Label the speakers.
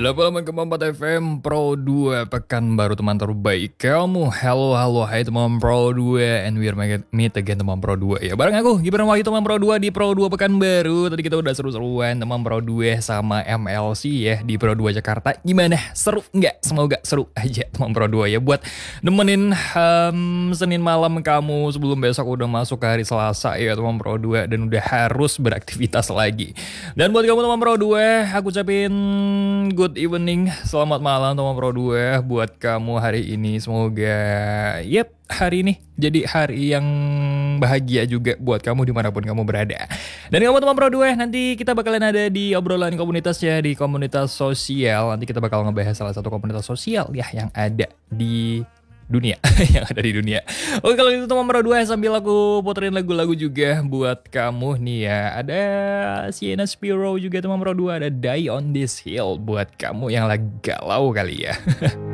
Speaker 1: 88,4 FM Pro 2 Pekan baru teman terbaik kamu. Halo hai teman Pro 2. And we're meet again teman Pro 2 ya. Bareng aku Gibran Wahyu teman Pro 2 di Pro 2 Pekan baru. Tadi kita udah seru-seruan teman Pro 2 sama MLC ya di Pro 2 Jakarta. Gimana? Seru nggak? Semoga seru aja teman Pro 2 ya. Buat nemenin Senin malam kamu sebelum besok udah masuk ke hari Selasa ya teman Pro 2. Dan udah harus beraktivitas lagi. Dan buat kamu teman Pro 2, aku ucapin good evening, selamat malam teman Pro 2 buat kamu hari ini. Semoga hari ini jadi hari yang bahagia juga buat kamu dimanapun kamu berada. Dan kamu teman Pro 2, nanti kita bakalan ada di obrolan komunitas ya, di komunitas sosial. Nanti kita bakal ngebahas salah satu komunitas sosial ya yang ada di dunia yang ada di dunia. Oke, kalau gitu teman Pro 2, sambil aku puterin lagu-lagu juga buat kamu nih ya. Ada Sienna Spiro juga teman Pro 2, ada Die on This Hill buat kamu yang lagi galau kali ya.